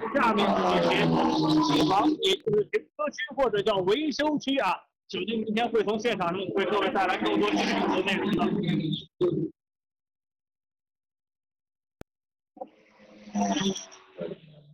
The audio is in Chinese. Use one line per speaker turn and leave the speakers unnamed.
下面这些机房，也就是停车区或者叫维修区啊，小弟明天会从现场上为各位带来更多精彩的内容的。